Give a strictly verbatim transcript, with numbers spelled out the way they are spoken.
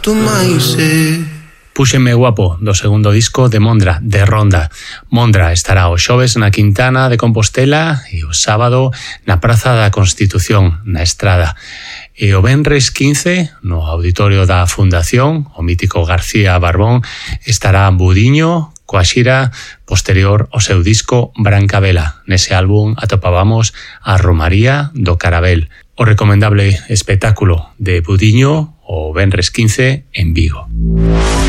Tu maíse. Púxenme guapo do segundo disco de Mondra, de Ronda. Mondra estará o xoves na Quintana de Compostela e o sábado na Praza da Constitución, na Estrada. E o venres quince, no auditorio da Fundación, o mítico García Barbón, estará Budiño coa xira posterior ao seu disco Brancavela. Nese álbum atopábamos a Romaría do Carabel, o recomendable espectáculo de Budiño o venres quince en Vigo.